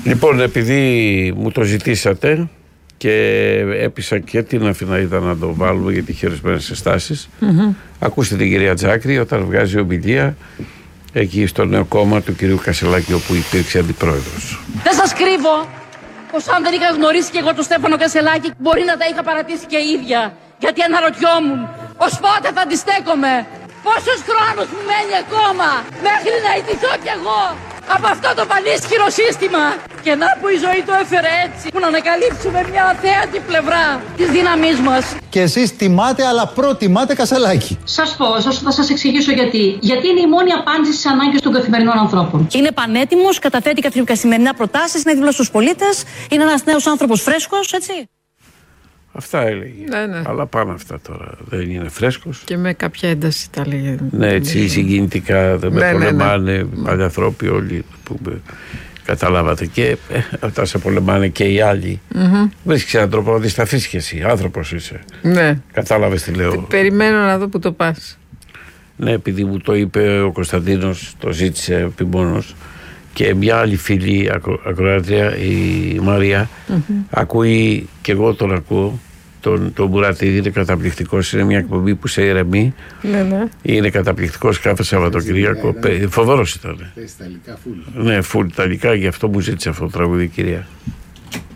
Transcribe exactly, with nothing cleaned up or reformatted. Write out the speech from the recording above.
Λοιπόν, επειδή μου το ζητήσατε και έπεισα και την Αθηναίδα να το βάλουμε για τις χειρισμένες αισθάσεις, mm-hmm. ακούστε την κυρία Τζάκρη όταν βγάζει ομιλία εκεί στο νέο κόμμα του κυρίου Κασελάκη, όπου υπήρξε αντιπρόεδρος. Δεν σας κρύβω πως αν δεν είχα γνωρίσει και εγώ τον Στέφανο Κασελάκη, μπορεί να τα είχα παρατήσει και η ίδια. Γιατί αναρωτιόμουν ως πότε θα αντιστέκομαι, πόσους χρόνους μου μένει ακόμα μέχρι να ιτηθώ κι εγώ από αυτό το πανίσχυρο σύστημα. Και να που η ζωή το έφερε έτσι, που να ανακαλύψουμε μια αθέατη πλευρά της δύναμής μας. Και εσείς τιμάτε, αλλά προτιμάτε Κασελάκη. Σας πω, θα σας εξηγήσω γιατί. Γιατί είναι η μόνη απάντηση στις ανάγκες των καθημερινών ανθρώπων. Και είναι πανέτοιμος, καταθέτει καθημερινά προτάσεις, είναι δίπλα στους πολίτες, είναι ένας νέος άνθρωπος φρέσκος, έτσι. Αυτά έλεγε. Ναι, ναι. Αλλά πάνω αυτά τώρα. Δεν είναι φρέσκος. Και με κάποια ένταση τα λέγε. Ναι, έτσι συγκινητικά. Δεν ναι, με πολεμάνε. Ναι, ναι. Άλλοι ανθρώποι όλοι που καταλάβατε. Και ε, όταν σε πολεμάνε και οι άλλοι. Mm-hmm. Βρίσκεις έναν τρόπο να αντισταθείς κι εσύ. Άνθρωπος είσαι. Ναι. Κατάλαβες τι λέω. Περιμένω να δω που το πας. Ναι, επειδή μου το είπε ο Κωνσταντίνος, το ζήτησε επιμόνος. Και μια άλλη φίλη ακροάτρια, η Μαρία, mm-hmm. ακούει και εγώ τον ακούω, τον, τον Μπουρατίδη, είναι καταπληκτικός, είναι μια εκπομπή που σε ηρεμεί, ναι, ναι. είναι καταπληκτικός κάθε Σαββατοκυριακό, φοβερός ήταν. Πες Ιταλικά, φουλ. Ναι, φουλ Ιταλικά, γι' αυτό μου ζήτησε αυτό το τραγούδι, κυρία.